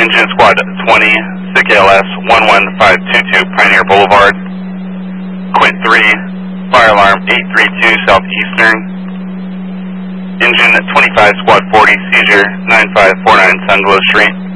Engine Squad 20, SIC ALS 11522 Pioneer Boulevard. Quint 3, fire alarm 832 Southeastern. Engine 25 Squad 40, seizure 9549 Sunglow Street.